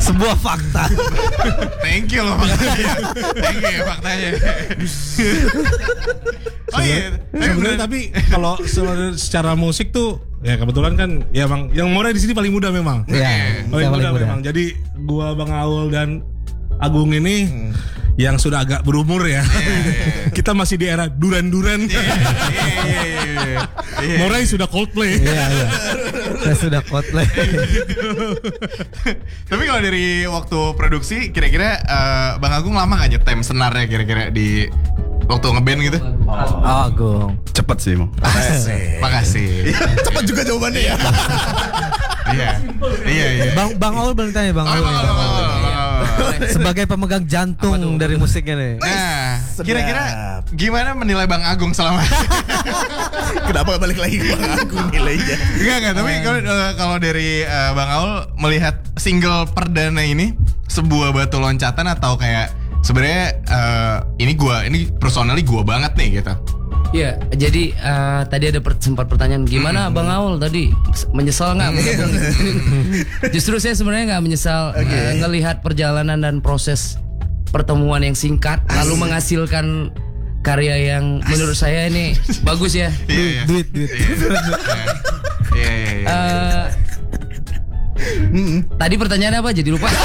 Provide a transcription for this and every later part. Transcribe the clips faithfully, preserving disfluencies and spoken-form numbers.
Sebuah fakta. Thank you loh faktanya. Thank you ya faktanya. Oh iya. Sebenarnya tapi kalau secara musik tuh ya kebetulan kan ya Bang, yang Moray di sini paling muda memang. Iya, paling, paling muda, muda memang. Jadi gua Bang Aul dan Agung ini hmm. yang sudah agak berumur ya. Yeah, yeah. Kita masih di era duran-duran. Yeah, yeah, yeah, yeah. Moray sudah Coldplay. Iya, iya. Saya sudah Coldplay. Tapi kalau dari waktu produksi kira-kira uh, Bang Agung lama gak nyetem senarnya kira-kira di waktu ngeband gitu? Oh, Agung. Cepet sih mau. Asik. Makasih. Cepet juga jawabannya ya. Iya. Iya, iya. Bang Bang Aul belum tanya Bang Aul. Sebagai pemegang jantung dari musiknya nih. Nah, kira-kira gimana menilai Bang Agung selama? Kenapa balik lagi ke Bang Agung nilainya? Enggak enggak, tapi kalau uh, kalau dari uh, Bang Aul melihat single perdana ini sebuah batu loncatan atau kayak sebenarnya uh, ini gua ini personally gua banget nih gitu. Iya, jadi uh, tadi ada per- sempat pertanyaan gimana hmm. Bang Aul tadi menyesal nggak? Justru saya sebenarnya nggak menyesal okay. uh, ngelihat perjalanan dan proses pertemuan yang singkat lalu menghasilkan karya yang menurut saya ini bagus ya. Iya, iya. Duit, duit. Iya, iya, iya. Uh, tadi pertanyaannya apa? Jadi lupa.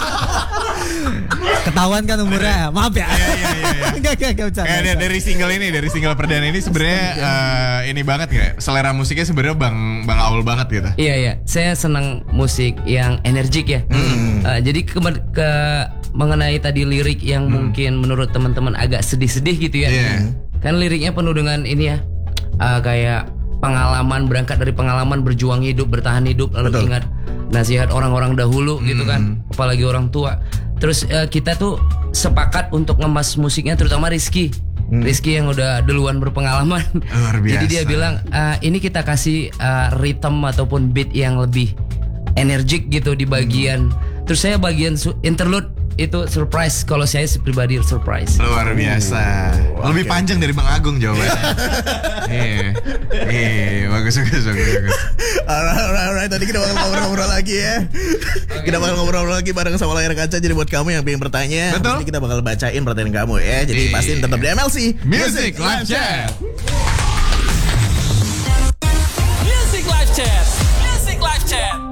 Ketahuan kan umurnya. Maaf ya. Iya, iya, iya. Enggak, enggak, enggak bercanda. Eh, dari single ini, dari single perdana ini sebenarnya uh, ini banget gak? Selera musiknya sebenarnya Bang Bang Aul banget gitu. Iya, iya. Saya senang musik yang energik ya. Hmm. Uh, jadi ke, ke mengenai tadi lirik yang hmm. mungkin menurut teman-teman agak sedih-sedih gitu ya. Yeah. Kan liriknya penuh dengan ini ya. Uh, kayak pengalaman, berangkat dari pengalaman berjuang hidup, bertahan hidup, lalu Betul. Ingat nasihat orang-orang dahulu hmm. gitu kan, apalagi orang tua. Terus uh, kita tuh sepakat untuk ngemas musiknya, terutama Rizky. Hmm. Rizky yang udah duluan berpengalaman. Luar biasa. Jadi dia bilang uh, ini kita kasih uh, rhythm ataupun beat yang lebih energik gitu di bagian. Hmm. Terus saya bagian su- interlude itu surprise, kalau saya pribadi surprise. Luar biasa. Oh, lebih okay. panjang dari Bang Agung jawabannya. Iya. Iya, bagus bagus bagus bagus. Alright, alright, alright. Tadi kita bakal ngobrol-ngobrol lagi ya. Okay. Kita bakal ngobrol-ngobrol lagi bareng sama layar kaca. Jadi buat kamu yang pengen bertanya, Betul? nanti kita bakal bacain pertanyaan kamu ya. Jadi Iya. pastiin tetap di M L C Music Live Chat. Music Live Chat. Music Live Chat.